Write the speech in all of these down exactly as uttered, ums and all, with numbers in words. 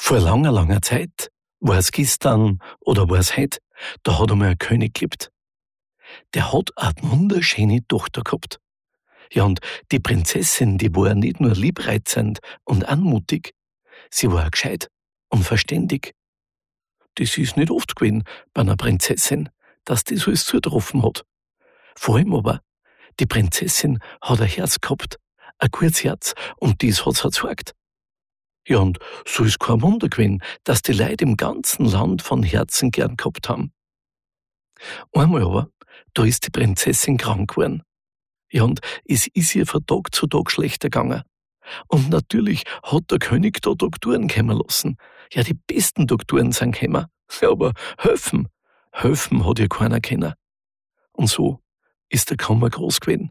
Vor langer, langer Zeit, war's gestern oder war's heut, da hat einmal ein König gelebt. Der hat eine wunderschöne Tochter gehabt. Ja, und die Prinzessin, die war nicht nur liebreizend und anmutig, sie war auch gescheit und verständig. Das ist nicht oft gewesen bei einer Prinzessin, dass die so alles zugetroffen hat. Vor allem aber, die Prinzessin hat ein Herz gehabt, ein gutes Herz, und das hat's auch gezeigt. Ja, und so ist kein Wunder gewesen, dass die Leute im ganzen Land von Herzen gern gehabt haben. Einmal aber, da ist die Prinzessin krank geworden. Ja, und es ist ihr von Tag zu Tag schlechter gegangen. Und natürlich hat der König da Doktoren kommen lassen. Ja, die besten Doktoren sind gekommen. Ja, aber helfen, helfen hat ihr keiner können. Und so ist der Kummer groß gewesen.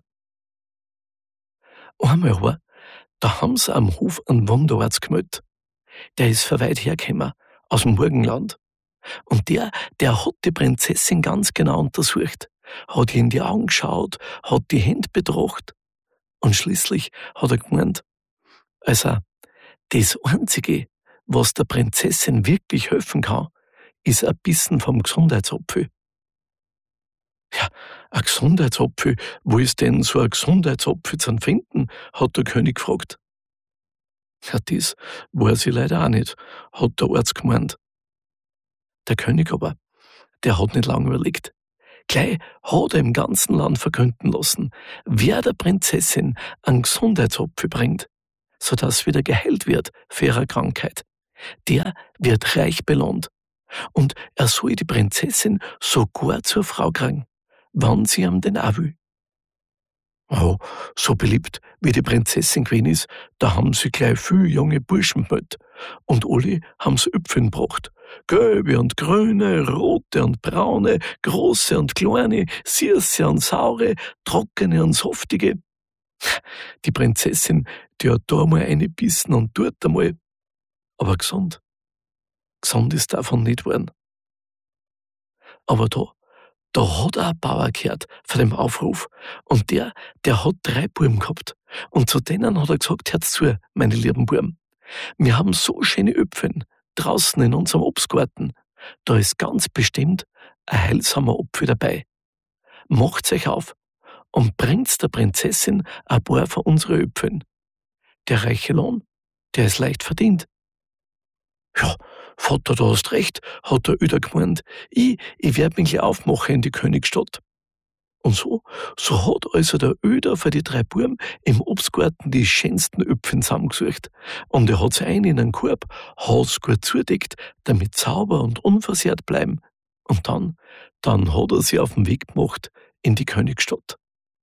Einmal aber, da haben sie am Hof einen Wunderarzt gemeldet. Der ist von weit hergekommen, aus dem Morgenland. Und der, der hat die Prinzessin ganz genau untersucht, hat ihr in die Augen geschaut, hat die Hände betrachtet. Und schließlich hat er gemeint, also, das Einzige, was der Prinzessin wirklich helfen kann, ist ein Bissen vom Gesundheitsapfel. Ja, ein Gesundheitsapfel, wo ist denn so ein Gesundheitsapfel zu finden, hat der König gefragt. Ja, das weiß ich leider auch nicht, hat der Arzt gemeint. Der König aber, der hat nicht lange überlegt. Gleich hat er im ganzen Land verkünden lassen, wer der Prinzessin einen Gesundheitsapfel bringt, sodass sie wieder geheilt wird für ihre Krankheit. Der wird reich belohnt. Und er soll die Prinzessin sogar zur Frau kriegen, wann sie ihm denn auch will. Oh, so beliebt wie die Prinzessin gewesen ist, da haben sie gleich viele junge Burschen gemeldet. Und alle haben sie Äpfeln gebracht. Gelbe und grüne, rote und braune, große und kleine, süße und saure, trockene und saftige. Die Prinzessin, die hat da mal eingebissen und dort einmal. Aber gesund, gesund ist davon nicht geworden. Aber da, da hat auch ein Bauer gehört von dem Aufruf. Und der, der hat drei Buben gehabt. Und zu denen hat er gesagt, hört zu, meine lieben Buben. Wir haben so schöne Äpfeln draußen in unserem Obstgarten. Da ist ganz bestimmt ein heilsamer Apfel dabei. Macht's euch auf und bringt's der Prinzessin ein paar von unseren Äpfeln. Der reiche Lohn, der ist leicht verdient. Ja, Vater, du hast recht, hat der Öder gemeint. Ich, ich werd mich gleich aufmachen in die Königsstadt. Und so, so hat also der Öder für die drei Buben im Obstgarten die schönsten Äpfeln zusammengesucht. Und er hat sie ein in einen Korb, hat's gut zudeckt, damit sauber und unversehrt bleiben. Und dann, dann hat er sie auf den Weg gemacht in die Königsstadt.